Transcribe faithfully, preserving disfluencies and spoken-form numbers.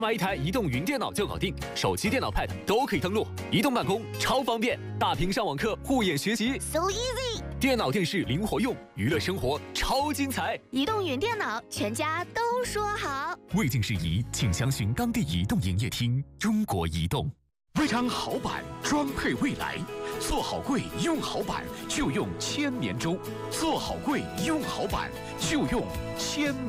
买一台移动云电脑就搞定，手机、电脑、Pad 都可以登录，移动办公超方便，大屏上网课、护眼学习 ，so easy。 电脑、电视灵活用，娱乐生活超精彩。 移动云电脑，全家都说好。 未经事宜，请详询当地移动营业厅。中国移动。微张好板，装配未来。做好柜，用好板，就用千年舟。做好柜，用好板，就用千。